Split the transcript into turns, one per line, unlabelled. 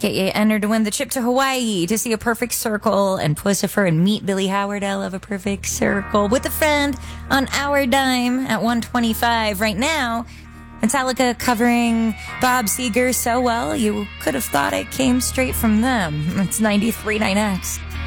Get you entered to win the trip to Hawaii to see A Perfect Circle and Pussifer and meet Billy Howard. I love A Perfect Circle with a friend on Our Dime at 125 right now. Metallica covering Bob Seger so well, you could have thought it came straight from them. It's 93.9X.